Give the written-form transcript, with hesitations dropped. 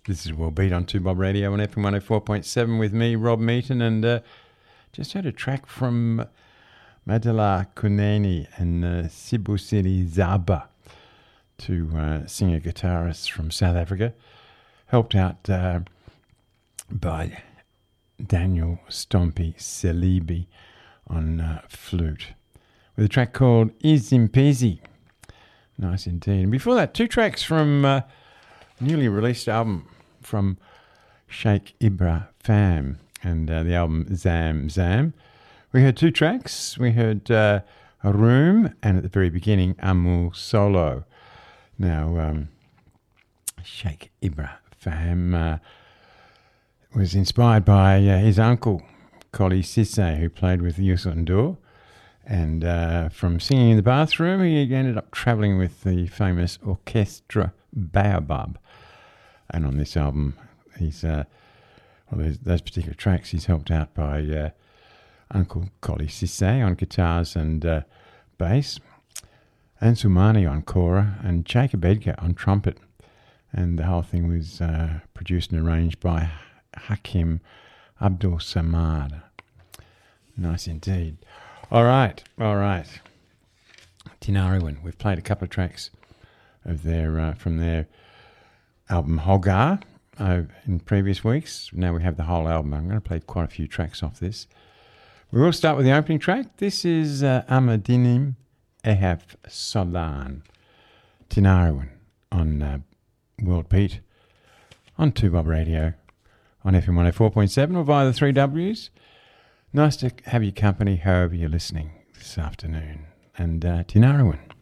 This is World Beat on 2Bob Radio on FM 104.7 with me, Rob Meaton, and just heard a track from Madela Kuneni and Sibusiri Zaba, two singer-guitarists from South Africa, helped out by Daniel Stompy Salibi on flute, with a track called Izimpezi. Nice indeed. And before that, two tracks from newly released album from Sheikh Ibra Fam and the album Zam Zam. We heard two tracks. We heard A Room and at the very beginning Amu Solo. Now, Sheikh Ibra Fam was inspired by his uncle, Koli Sisse, who played with Youssou N'Dour. And from singing in the bathroom, he ended up travelling with the famous Orchestra Baobab. And on this album, he's those particular tracks, he's helped out by Uncle Koli Sisse on guitars and bass, and Sumani on kora, and Jacob Edgar on trumpet. And the whole thing was produced and arranged by Hakim Abdul Samad. Nice indeed. All right. Tinariwen. We've played a couple of tracks of their from their album Hogar in previous weeks. Now we have the whole album. I'm going to play quite a few tracks off this. We will start with the opening track. This is Amadinim Ehaf Solan. Tinariwen on World Beat on 2Bob Radio on FM 104.7 or via the 3Ws. Nice to have your company however you're listening this afternoon. And Tinariwen.